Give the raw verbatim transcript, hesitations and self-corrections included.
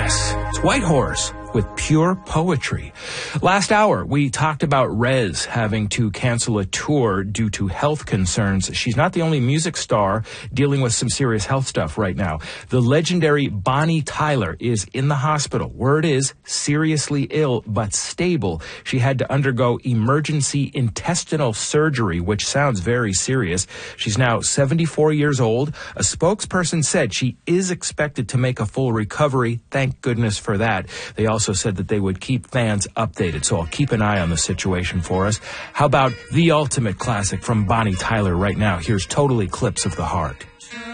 Yes, it's Whitehorse with Pure Poetry. Last hour, we talked about Rez having to cancel a tour due to health concerns. She's not the only music star dealing with some serious health stuff right now. The legendary Bonnie Tyler is in the hospital. Word is seriously ill but stable. She had to undergo emergency intestinal surgery, which sounds very serious. She's now seventy-four years old. A spokesperson said she is expected to make a full recovery. Thank goodness for that. They also also said that they would keep fans updated, so I'll keep an eye on the situation for us. How about the ultimate classic from Bonnie Tyler right now? Here's Total Eclipse of the Heart.